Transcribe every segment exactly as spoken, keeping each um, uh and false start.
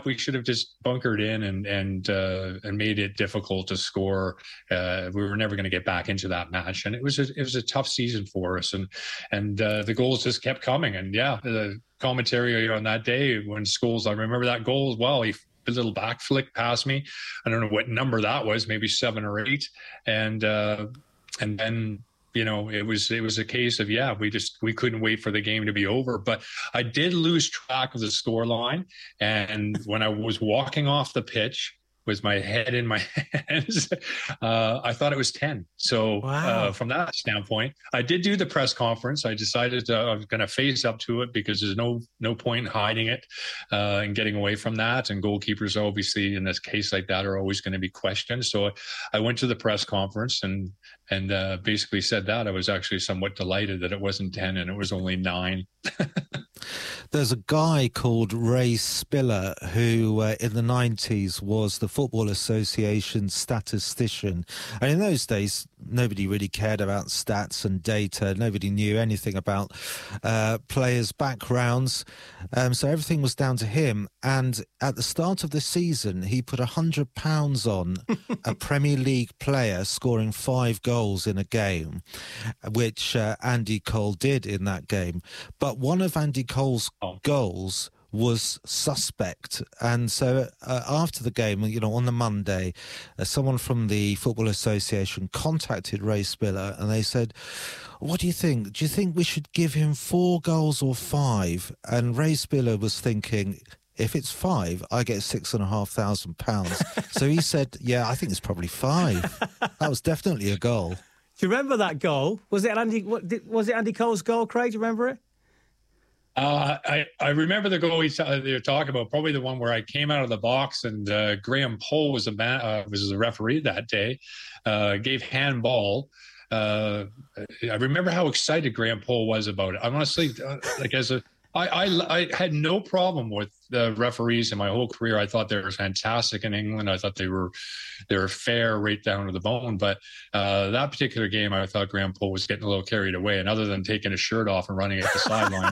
we should have just bunkered in and and uh, and made it difficult to score. Uh, we were never going to get back into that match, and it was a, it was a tough season for us. And and uh, the goals just kept coming. And yeah, the commentary on that day when Scholes, I remember that goal as well. He a little back flick past me. I don't know what number that was, maybe seven or eight, and uh, and then. You know, it was it was a case of, yeah, we just we couldn't wait for the game to be over. But I did lose track of the score line. And when I was walking off the pitch with my head in my hands, uh, I thought it was ten. So wow. uh, from that standpoint, I did do the press conference. I decided uh, I was going to face up to it because there's no no point in hiding it uh, and getting away from that. And goalkeepers, obviously, in this case like that, are always going to be questioned. So I went to the press conference and and uh, basically said that. I was actually somewhat delighted that it wasn't ten and it was only nine. There's a guy called Ray Spiller who uh, in the nineties was the Football Association statistician. And in those days, nobody really cared about stats and data. Nobody knew anything about uh, players' backgrounds. Um, so everything was down to him. And at the start of the season, he put one hundred pounds on a Premier League player scoring five goals in a game, which uh, Andy Cole did in that game. But one of Andy Cole's goals was suspect. And so uh, after the game, you know, on the Monday, uh, someone from the Football Association contacted Ray Spiller and they said, what do you think? Do you think we should give him four goals or five? And Ray Spiller was thinking, if it's five, I get six and a half thousand pounds. So he said, yeah, I think it's probably five. That was definitely a goal. Do you remember that goal? Was it Andy, what, did, was it Andy Cole's goal, Craig? Do you remember it? Uh, I, I remember the goal they were talking about, probably the one where I came out of the box and uh, Graham Poe was a man, uh, was a referee that day, uh, gave handball. Uh, I remember how excited Graham Poe was about it. I honestly, uh, like as a, I, I, I had no problem with the referees in my whole career. I thought they were fantastic in England. I thought they were they were fair right down to the bone. But uh, that particular game, I thought Graham Poe was getting a little carried away. And other than taking his shirt off and running at the sideline,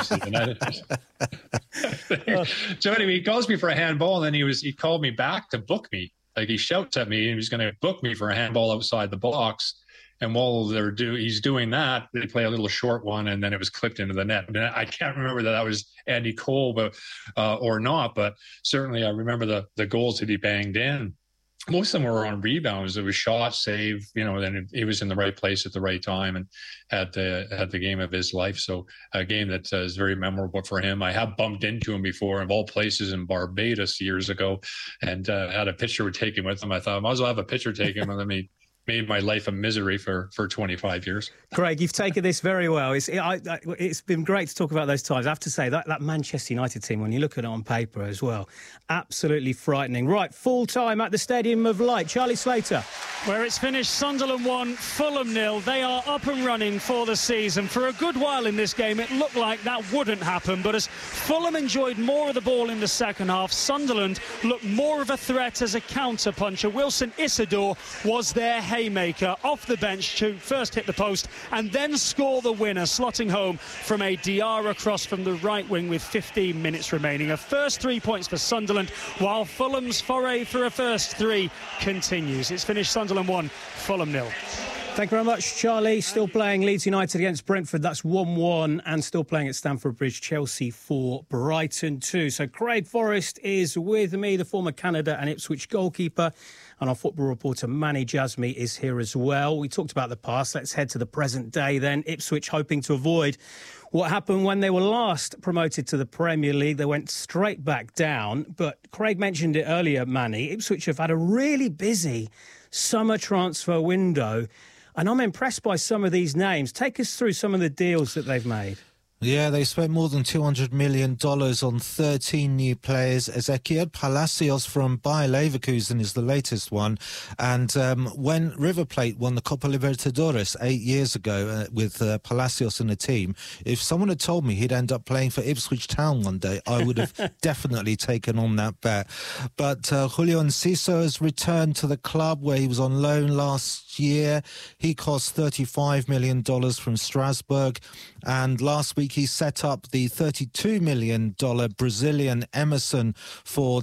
so anyway, he calls me for a handball, and then he was he called me back to book me. Like he shouts at me, and he's going to book me for a handball outside the box. And while they're do, he's doing that, they play a little short one, and then it was clipped into the net. And I can't remember that that was Andy Cole, but uh, or not. But certainly, I remember the the goals that he banged in. Most of them were on rebounds. It was shot, save. You know, then he was in the right place at the right time and had the had the game of his life. So a game that uh, is very memorable for him. I have bumped into him before, of all places, in Barbados years ago, and uh, had a picture taken with him. I thought I might as well have a picture taken with him. He made my life a misery for, for twenty-five years. Craig, you've taken this very well. It's it, I, it's been great to talk about those times. I have to say, that, that Manchester United team, when you look at it on paper as well, absolutely frightening. Right, full time at the Stadium of Light. Charlie Slater. Where it's finished Sunderland one, Fulham nil. They are up and running for the season. For a good while in this game, it looked like that wouldn't happen. But as Fulham enjoyed more of the ball in the second half, Sunderland looked more of a threat as a counter-puncher. Wilson Isidore was their haymaker off the bench to first hit the post and then score the winner, slotting home from a Diarra cross from the right wing with fifteen minutes remaining. A first three points for Sunderland, while Fulham's foray for a first three continues. It's finished Sunderland one, Fulham nil. Thank you very much, Charlie. Still playing Leeds United against Brentford. That's one one. And still playing at Stamford Bridge, Chelsea four, Brighton two. So Craig Forrest is with me, the former Canada and Ipswich goalkeeper. And our football reporter, Manny Jasmy, is here as well. We talked about the past. Let's head to the present day then. Ipswich hoping to avoid what happened when they were last promoted to the Premier League. They went straight back down. But Craig mentioned it earlier, Manny. Ipswich have had a really busy summer transfer window. And I'm impressed by some of these names. Take us through some of the deals that they've made. Yeah, they spent more than two hundred million dollars on thirteen new players. Ezequiel Palacios from Bayer Leverkusen is the latest one. And um, when River Plate won the Copa Libertadores eight years ago uh, with uh, Palacios in the team, if someone had told me he'd end up playing for Ipswich Town one day, I would have definitely taken on that bet. But uh, Julio Enciso has returned to the club where he was on loan last year. He cost thirty-five million dollars from Strasbourg. And last week he set up the thirty-two million dollars Brazilian Emerson for